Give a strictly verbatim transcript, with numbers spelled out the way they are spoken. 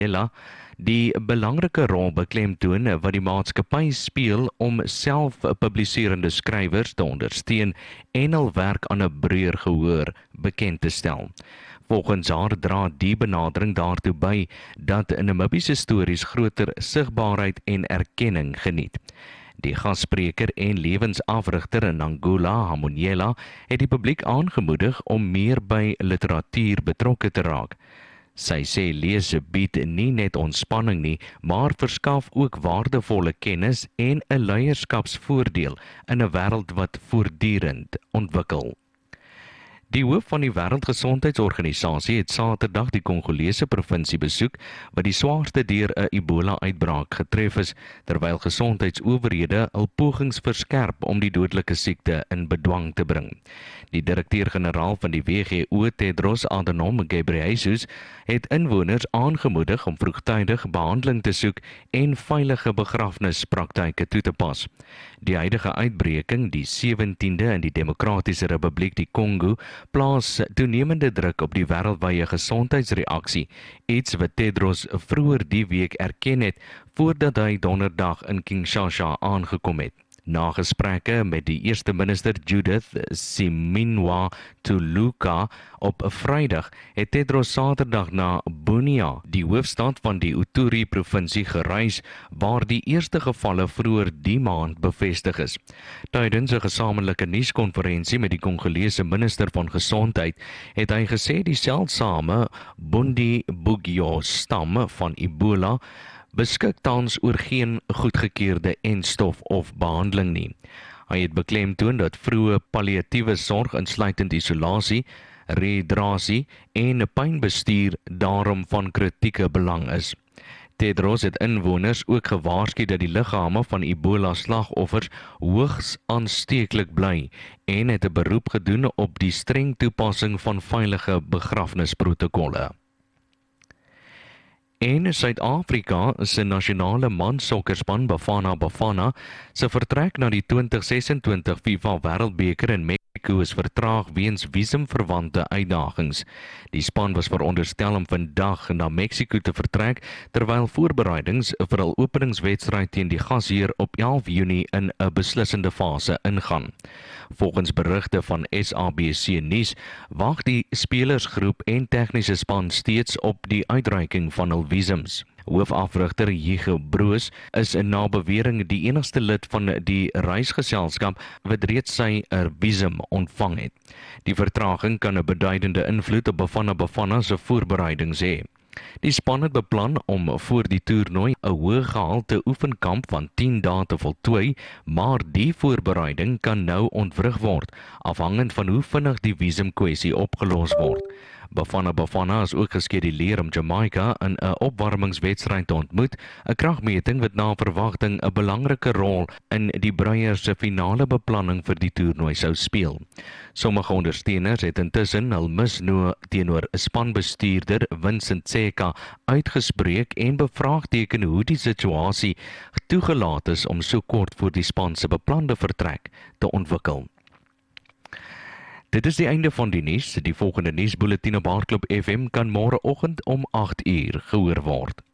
Hamunyela die belangrike rol beklemtoon wat die maatskappy speel om selfpubliserende skrywers te ondersteun en hul werk aan 'n breër gehoor bekend te stel. Volgens haar dra die benadering daartoe by dat Namibiese stories groter sigbaarheid en erkenning geniet. Die gasspreker en lewensafrigter in Angola, Hamunyela, het die publiek aangemoedig om meer by literatuur betrokke te raak. Sy sê lees bied nie net ontspanning nie, maar verskaf ook waardevolle kennis en 'n leierskapsvoordeel in 'n wêreld wat voortdurend ontwikkel. Die hoof van die Wêreldgesondheidsorganisasie het Saterdag die Kongolese provinsie besoek wat die swaarste deur 'n Ebola-uitbraak getref is, terwyl gesondheidsowerhede hul pogings verskerp om die dodelike siekte in bedwang te bring. Die direkteur-generaal van die W G O, Tedros Adhanom Ghebreyesus, het inwoners aangemoedig om vroegtydig behandeling te soek en veilige begrafnispraktyke toe te pas. Die huidige uitbreking, die sewentiende in die Demokratiese Republiek die Kongo, plaas toenemende druk op die wêreldwye gesondheidsreaksie, iets wat Tedros vroeër die week erken het voordat hy donderdag in Kinshasa aangekom het. Na gesprekke met die eerste minister Judith Suminwa Tuluka op 'n Vrydag het Tedros Saterdag na Bunia, die hoofstad van die Uturi provinsie, gereis waar die eerste gevalle vroeër die maand bevestig is. Tydens 'n gesamentlike nuuskonferensie met die Kongolese minister van Gesondheid het hy gesê die seldsame Bundibugyo stam van Ebola beskik tans oor geen goedgekeurde enstof of behandeling nie. Hy het beklemtoon dat vroeë palliatiewe sorg insluitend isolasie, rehydrasie en pynbestuur daarom van kritieke belang is. Tedros het inwoners ook gewaarsku dat die liggame van Ebola-slagoffers hoogs aansteeklik bly en het 'n beroep gedoen op die streng toepassing van veilige begrafnisprotokolle. En Suid-Afrika se nasionale mansokkerspan Bafana Bafana se vertrek na die twintig sesentwintig FIFA Wêreldbeker in Mexico is vertraag weens visumverwante uitdagings. Die span was veronderstel om vandag na Mexico te vertrek, terwyl voorbereidings vir hul openingswedstryd teen die gasheer op elf Junie in 'n beslissende fase ingaan. Volgens berigte van S A B C nuus wag die spelersgroep en tegniese span steeds op die uitreiking van hul visums. Hoofafrigter Hugo Broos is na bewering die enigste lid van die reisgeselskap wat reeds sy visum ontvang het. Die vertraging kan 'n beduidende invloed op Bafana Bafana se voorbereidings hê. Die span het beplan om voor die toernooi 'n hoë gehalte oefenkamp van tien dae te voltooi, maar die voorbereiding kan nou ontwrig word, afhangend van hoe vinnig die visumkwessie opgelos word. Bafana Bafana is ook geskeduleer om Jamaica in 'n opwarmingswedstryd te ontmoet, 'n kragmeting wat na verwagting 'n belangrike rol in die Bruiers se finale beplanning vir die toernooi sou speel. Sommige ondersteuners het intussen hul misnoë teenoor spanbestuurder Vincent Seka uitgespreek en bevraagteken hoe die situasie toegelaat is om so kort voor die span se beplande vertrek te ontwikkel. Dit is die einde van die nuus. Die volgende nuusbulletin op Hardklop F M kan môreoggend om agt uur gehoor word.